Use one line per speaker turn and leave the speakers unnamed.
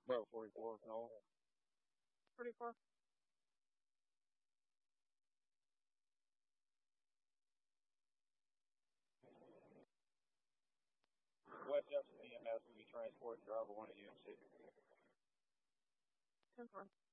About 44, no. Pretty far. West Jefferson EMS will be transport driver 1 at UMC. 10 4.